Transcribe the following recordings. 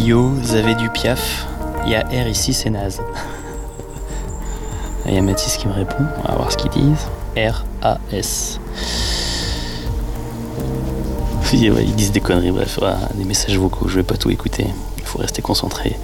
Yo, Xavier du Piaf, il y a R ici, c'est naze. Il y a Mathis qui me répond, on va voir ce qu'ils disent. R-A-S. Ils disent des conneries, bref, des messages vocaux, je vais pas tout écouter, il faut rester concentré.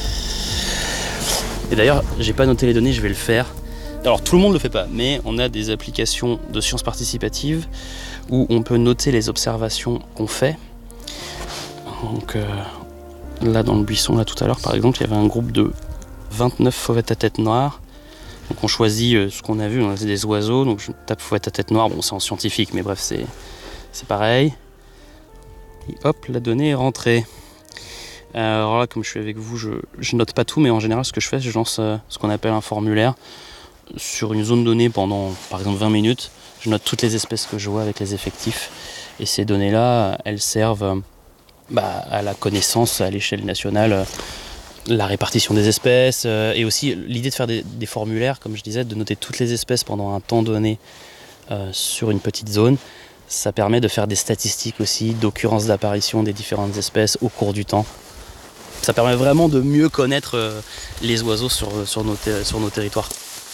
Et d'ailleurs, j'ai pas noté les données, je vais le faire. Alors tout le monde le fait pas, mais on a des applications de sciences participatives où on peut noter les observations qu'on fait. Donc là dans le buisson, là tout à l'heure par exemple, il y avait un groupe de 29 fauvettes à tête noire. Donc on choisit ce qu'on a vu, on a des oiseaux, donc je tape fauvette à tête noire, bon c'est en scientifique, mais bref c'est pareil. Et hop, la donnée est rentrée. Alors là, comme je suis avec vous, je note pas tout, mais en général ce que je fais, je lance ce qu'on appelle un formulaire sur une zone donnée pendant par exemple 20 minutes. Je note toutes les espèces que je vois avec les effectifs, et ces données-là, elles servent à la connaissance à l'échelle nationale, la répartition des espèces, et aussi l'idée de faire des formulaires, comme je disais, de noter toutes les espèces pendant un temps donné sur une petite zone. Ça permet de faire des statistiques aussi d'occurrence d'apparition des différentes espèces au cours du temps. Ça permet vraiment de mieux connaître les oiseaux sur nos territoires.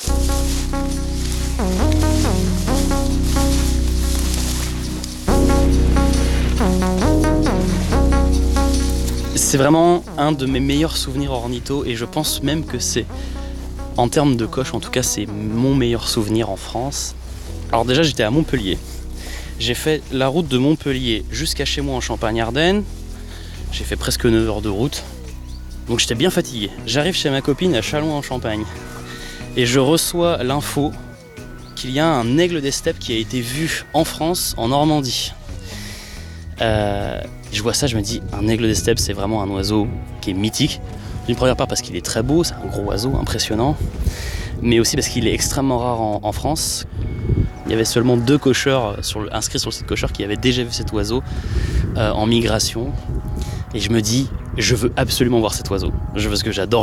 C'est vraiment un de mes meilleurs souvenirs ornitho, et je pense même que c'est, en termes de coche en tout cas, c'est mon meilleur souvenir en France. Alors déjà j'étais à Montpellier. J'ai fait la route de Montpellier jusqu'à chez moi en Champagne-Ardenne. J'ai fait presque 9 heures de route. Donc j'étais bien fatigué. J'arrive chez ma copine à Châlons-en-Champagne et je reçois l'info qu'il y a un aigle des steppes qui a été vu en France, en Normandie. Je vois ça, je me dis, un aigle des steppes, c'est vraiment un oiseau qui est mythique. D'une première part parce qu'il est très beau, c'est un gros oiseau impressionnant, mais aussi parce qu'il est extrêmement rare en France. Il y avait seulement 2 cocheurs inscrits sur le site cocheur qui avaient déjà vu cet oiseau en migration. Et je me dis, je veux absolument voir cet oiseau. Parce que j'adore